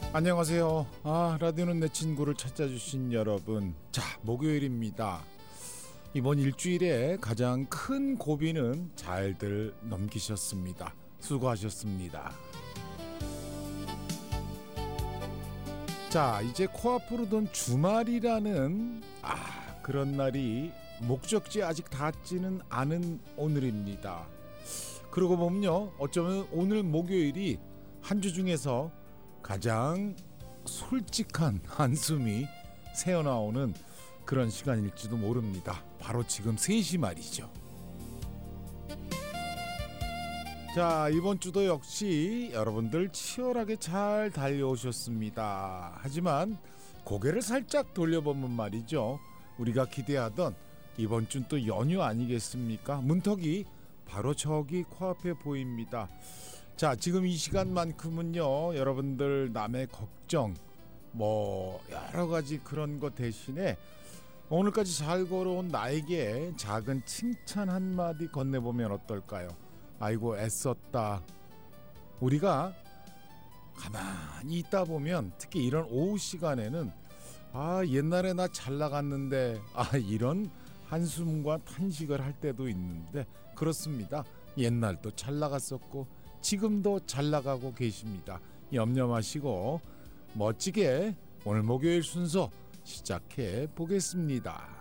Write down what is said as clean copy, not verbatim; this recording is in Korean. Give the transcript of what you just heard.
안녕하세요. 라디오는 내 친구를 찾아주신 여러분. 자, 목요일입니다. 이번 일주일에 가장 큰 고비는 잘들 넘기셨습니다. 수고하셨습니다. 자, 이제 코앞으로 둔 주말이라는 그런 날이 목적지에 아직 닿지는 않은 오늘입니다. 그러고 보면요, 어쩌면 오늘 목요일이 한 주 중에서 가장 솔직한 한숨이 새어나오는 그런 시간일지도 모릅니다. 바로 지금 3시 말이죠. 자, 이번 주도 역시 여러분들 치열하게 잘 달려오셨습니다. 하지만 고개를 살짝 돌려보면 말이죠, 우리가 기대하던 이번 주는 또 연휴 아니겠습니까? 문턱이 바로 저기 코앞에 보입니다. 자, 지금 이 시간만큼은요, 여러분들 남의 걱정 여러 가지 그런 것 대신에 오늘까지 잘 걸어온 나에게 작은 칭찬 한마디 건네보면 어떨까요? 아이고 애썼다. 우리가 가만히 있다 보면 특히 이런 오후 시간에는 옛날에 나 잘 나갔는데 이런 한숨과 탄식을 할 때도 있는데, 그렇습니다. 옛날도 잘 나갔었고 지금도 잘 나가고 계십니다. 염려 마시고 멋지게 오늘 목요일 순서 시작해 보겠습니다.